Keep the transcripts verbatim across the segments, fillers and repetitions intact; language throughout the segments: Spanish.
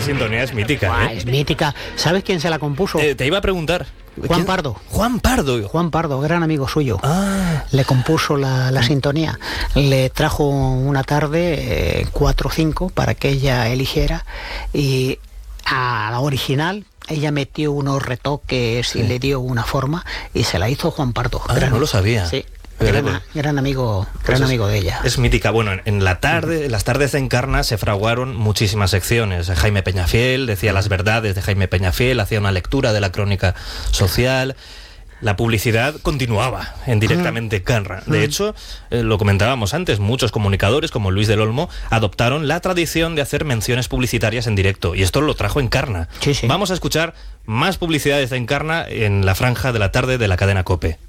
sintonía es mítica. Buah, ¿eh? Es mítica. ¿Sabes quién se la compuso? Eh, te iba a preguntar. Juan ¿Quién? Pardo. Juan Pardo. Juan Pardo, gran amigo suyo. Ah. Le compuso la, la sintonía. Le trajo una tarde eh, cuatro o cinco para que ella eligiera, y a la original ella metió unos retoques Sí. y le dio una forma, y se la hizo Juan Pardo. Ah, no lo sabía. Sí. Pero, Gran, pues, gran amigo, pues gran es, amigo de ella. Es mítica. Bueno, en, en la tarde, en las tardes de Encarna se fraguaron muchísimas secciones. Jaime Peñafiel decía las verdades de Jaime Peñafiel, hacía una lectura de la crónica social. La publicidad continuaba en Directamente Encarna. De hecho, eh, lo comentábamos antes, muchos comunicadores como Luis del Olmo adoptaron la tradición de hacer menciones publicitarias en directo, y esto lo trajo Encarna. Sí, sí. Vamos a escuchar más publicidades de Encarna en la franja de la tarde de la cadena COPE.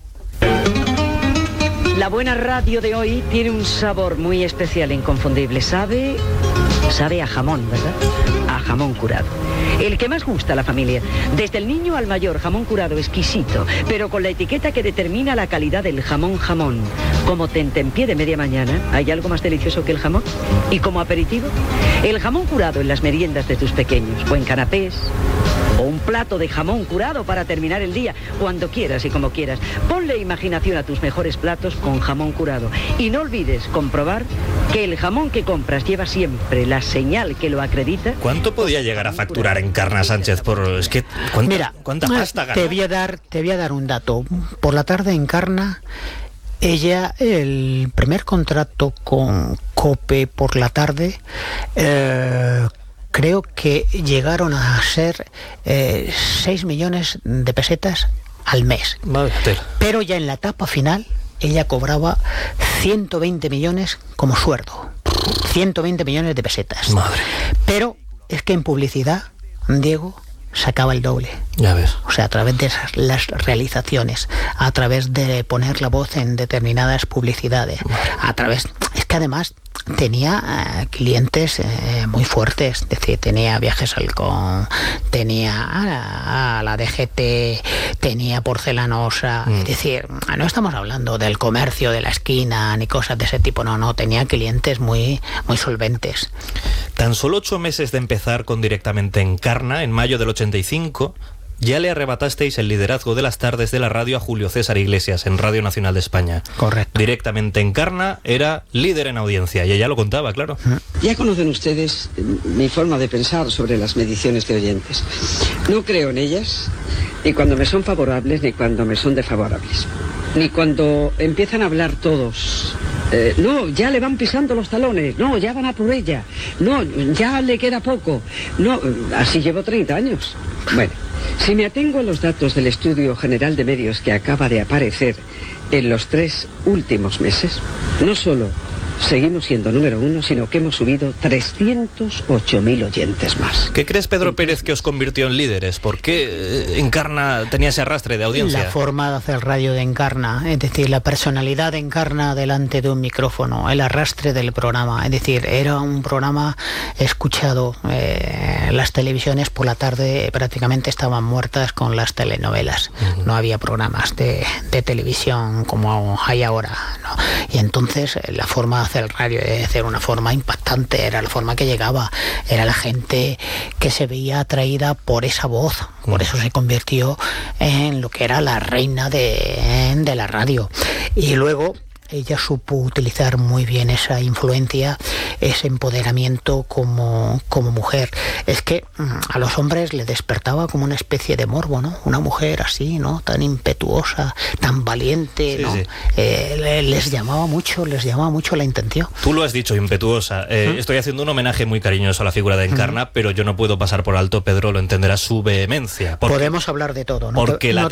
La buena radio de hoy tiene un sabor muy especial, inconfundible. Sabe, sabe a jamón, ¿verdad? A jamón curado. El que más gusta a la familia. Desde el niño al mayor, jamón curado exquisito, pero con la etiqueta que determina la calidad del jamón jamón. Como tentempié de media mañana, ¿hay algo más delicioso que el jamón? ¿Y como aperitivo? El jamón curado en las meriendas de tus pequeños, o en canapés, o un plato de jamón curado para terminar el día, cuando quieras y como quieras. Ponle imaginación a tus mejores platos con jamón curado. Y no olvides comprobar que el jamón que compras lleva siempre la señal que lo acredita. ¿Cuánto podía llegar a facturar Encarna Sánchez por...? Es que... ¿cuánta, Mira, ¿cuánta pasta ganó? te voy a dar, te voy a dar un dato. Por la tarde Encarna, ella, el primer contrato con COPE por la tarde, eh, creo que llegaron a ser eh, seis millones de pesetas al mes. Madre tela. Pero ya en la etapa final, ella cobraba ciento veinte millones como sueldo. ciento veinte millones de pesetas. Madre. Pero es que en publicidad, Diego, sacaba el doble. Ya ves. O sea, a través de esas- las realizaciones, a través de poner la voz en determinadas publicidades, a través... Es que además tenía eh, clientes eh, muy fuertes, es decir, tenía Viajes Halcón, tenía a la, a la D G T, tenía Porcelanosa, Mm. es decir, no estamos hablando del comercio de la esquina ni cosas de ese tipo, no, no, tenía clientes muy, muy solventes. Tan solo ocho meses de empezar con Directamente Encarna, en mayo del ochenta y cinco, ya le arrebatasteis el liderazgo de las tardes de la radio a Julio César Iglesias en Radio Nacional de España. Correcto. Directamente Encarna era líder en audiencia, y ella lo contaba, claro. Ya conocen ustedes eh, mi forma de pensar sobre las mediciones de oyentes. No creo en ellas, ni cuando me son favorables, ni cuando me son desfavorables. Ni cuando empiezan a hablar todos. Eh, no, ya le van pisando los talones. No, ya van a por ella. No, ya le queda poco. No, eh, así llevo treinta años. Bueno, si me atengo a los datos del Estudio General de Medios que acaba de aparecer en los tres últimos meses, no solo seguimos siendo número uno, sino que hemos subido trescientos ocho mil oyentes más. ¿Qué crees, Pedro Pérez, que os convirtió en líderes? ¿Por qué eh, Encarna tenía ese arrastre de audiencia? La forma de hacer radio de Encarna, es decir, la personalidad de Encarna delante de un micrófono, el arrastre del programa, es decir, era un programa escuchado. Eh, las televisiones por la tarde prácticamente estaban muertas con las telenovelas. Uh-huh. No había programas de, de televisión como hay ahora, ¿no? Y entonces eh, la forma de hacer radio, de hacer una forma impactante, era la forma que llegaba, era la gente que se veía atraída por esa voz. Por eso se convirtió en lo que era la reina de, de la radio. Y luego ella supo utilizar muy bien esa influencia, ese empoderamiento como, como mujer. Es que a los hombres le despertaba como una especie de morbo, ¿no? Una mujer así, ¿no? Tan impetuosa, tan valiente, sí, ¿no? Sí. Eh, les llamaba mucho, les llamaba mucho la intención. Tú lo has dicho, impetuosa. Eh, ¿Mm? Estoy haciendo un homenaje muy cariñoso a la figura de Encarna, ¿Mm? pero yo no puedo pasar por alto, Pedro, lo entenderás, su vehemencia. Porque, Podemos hablar de todo, ¿no? Porque no la